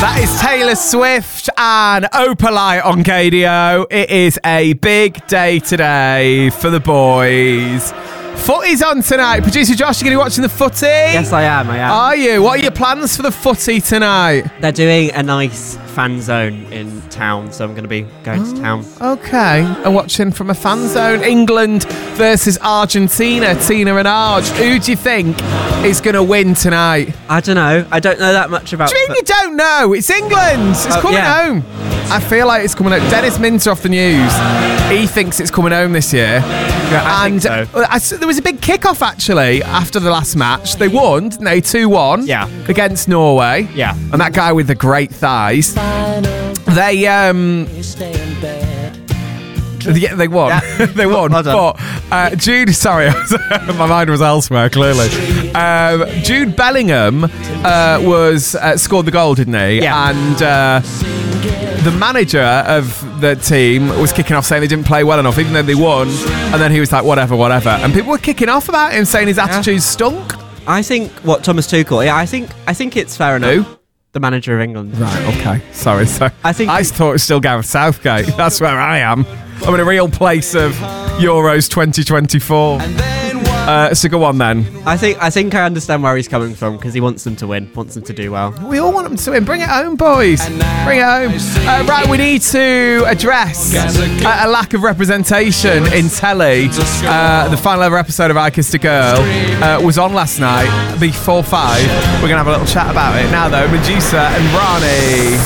That is Taylor Swift and Opalite on KDO. It is a big day today for the boys. Footy's on tonight. Producer Josh, you going to be watching the footy? Yes, I am. Are you? What are your plans for the footy tonight? They're doing a nice fan zone in town, so I'm going to be going to town. Okay. And watching from a fan zone. England versus Argentina. Tina and Arj. Who do you think is going to win tonight? I don't know. I don't know that much about... Do you mean you don't know? It's England. It's coming home. I feel like it's coming home. Dennis Minter off the news. He thinks it's coming home this year. Yeah, I think so. There was a big kick-off, actually, after the last match. They won, didn't they? 2-1 against Norway. Yeah. And that guy with the great thighs. They won. Yeah. They won. But Jude, sorry, my mind was elsewhere, clearly. Jude Bellingham was scored the goal, didn't he? Yeah. And the manager of the team was kicking off saying they didn't play well enough, even though they won. And then he was like, whatever. And people were kicking off about him, saying his attitude stunk. I think Thomas Tuchel. Yeah, I think it's fair enough. Who? The manager of England. Right. Okay. Sorry. I thought it was still Gareth Southgate. That's where I am. I'm in a real place of Euros 2024. So go on then. I think I understand where he's coming from, because he wants them to win, wants them to do well. We all want them to win. Bring it home, boys. Bring it home. Right, we need to address a lack of representation in telly. The final ever episode of I Kissed a Girl was on last night, before 5. We're going to have a little chat about it now, though. Medusa and Rani.